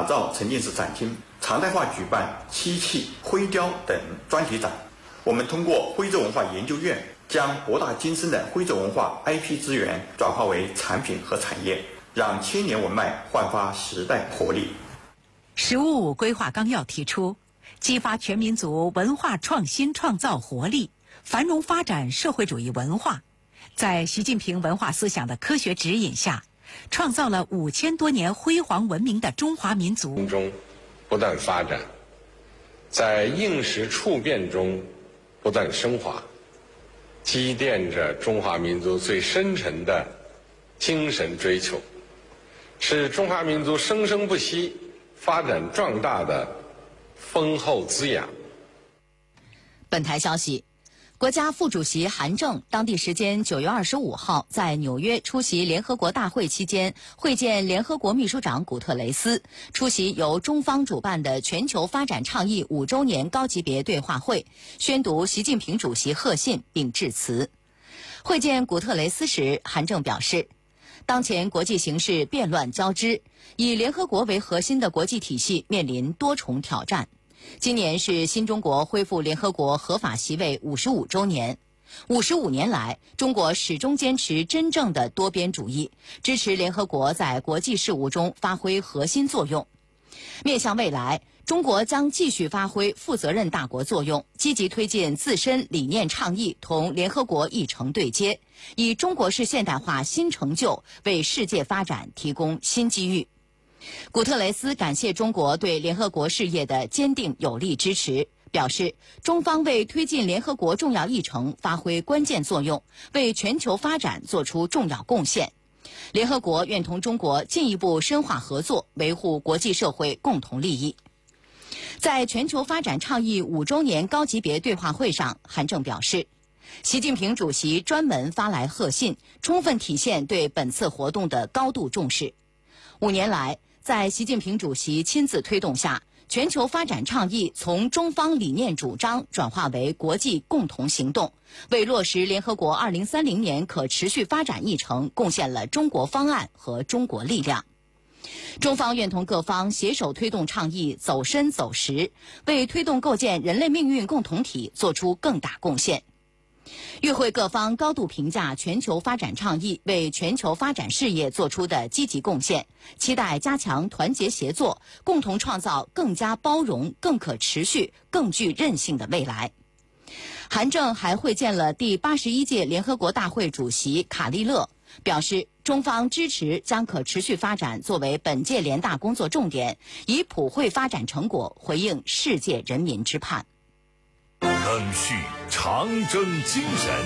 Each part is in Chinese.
造沉浸式展厅，常态化举办漆器、灰雕等专题展。我们通过徽州文化研究院，将博大精深的徽州文化 IP 资源转化为产品和产业，让千年文脉焕发时代活力。 “十五五”规划纲要提出，激发全民族文化创新创造活力，繁荣发展社会主义文化。在习近平文化思想的科学指引下，创造了5000多年辉煌文明的中华民族中不断发展，在应时处变中不断升华，积淀着中华民族最深沉的精神追求，是中华民族生生不息、发展壮大的丰厚滋养。 本台消息，国家副主席韩正当地时间9月25号在纽约出席联合国大会期间，会见联合国秘书长古特雷斯，出席由中方主办的全球发展倡议5周年高级别对话会，宣读习近平主席贺信并致辞。会见古特雷斯时，韩正表示，当前国际形势变乱交织，以联合国为核心的国际体系面临多重挑战。今年是新中国恢复联合国合法席位55周年。55年来，中国始终坚持真正的多边主义，支持联合国在国际事务中发挥核心作用。面向未来，中国将继续发挥负责任大国作用，积极推进自身理念倡议同联合国议程对接，以中国式现代化新成就为世界发展提供新机遇。古特雷斯感谢中国对联合国事业的坚定有力支持，表示中方为推进联合国重要议程发挥关键作用，为全球发展做出重要贡献。联合国愿同中国进一步深化合作，维护国际社会共同利益。在全球发展倡议5周年高级别对话会上，韩正表示，习近平主席专门发来贺信，充分体现对本次活动的高度重视。5年来，在习近平主席亲自推动下，全球发展倡议从中方理念主张转化为国际共同行动，为落实联合国2030年可持续发展议程贡献了中国方案和中国力量。中方愿同各方携手推动倡议走深走实，为推动构建人类命运共同体做出更大贡献。与会各方高度评价全球发展倡议为全球发展事业做出的积极贡献，期待加强团结协作，共同创造更加包容、更可持续、更具韧性的未来。韩正还会见了第81届联合国大会主席卡利勒，表示中方支持将可持续发展作为本届联大工作重点，以普惠发展成果回应世界人民之盼。 赓续长征精神，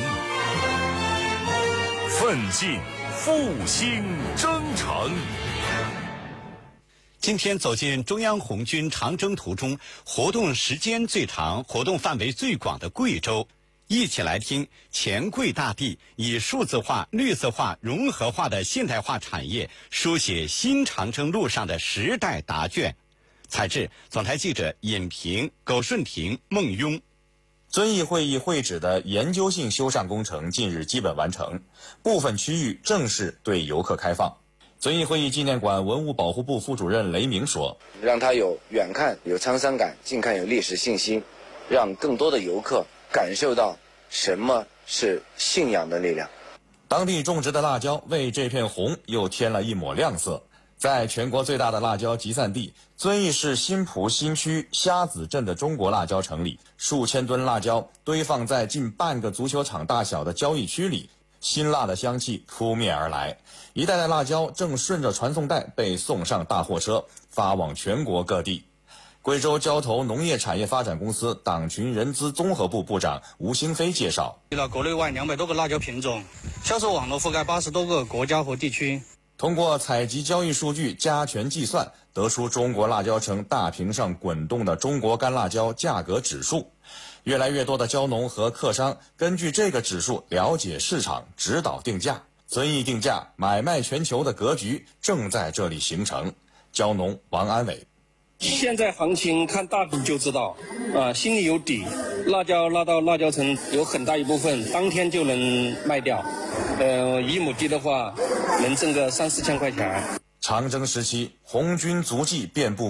奋进复兴征程。 今天走进中央红军长征途中活动时间最长、活动范围最广的贵州，一起来听黔贵大地以数字化、绿色化、融合化的现代化产业书写新长征路上的时代答卷。采制总台记者尹平、苟顺庭、孟庸。 遵义会议会址的研究性修缮工程近日基本完成，部分区域正式对游客开放。遵义会议纪念馆文物保护部副主任雷明说：“ 让它有远看有沧桑感，近看有历史信息，让更多的游客感受到什么是信仰的力量。” 当地种植的辣椒为这片红又添了一抹亮色。在全国最大的辣椒集散地遵义市新浦新区虾子镇的中国辣椒城里，数千吨辣椒堆放在近半个足球场大小的交易区里，辛辣的香气扑面而来，一袋袋辣椒正顺着传送带被送上大货车，发往全国各地。贵州交投农业产业发展公司党群人资综合部部长吴兴飞介绍， 到国内外200多个辣椒品种，销售网络覆盖80多个国家和地区。 通过采集交易数据加权计算，得出中国辣椒城大屏上滚动的中国干辣椒价格指数。越来越多的椒农和客商根据这个指数了解市场，指导定价。遵义定价买卖全球的格局正在这里形成。椒农王安伟： 现在行情看大饼就知道，心里有底。辣椒拉到辣椒城有很大一部分当天就能卖掉，1亩地的话能挣个3、4千块钱。 长征时期，红军足迹遍布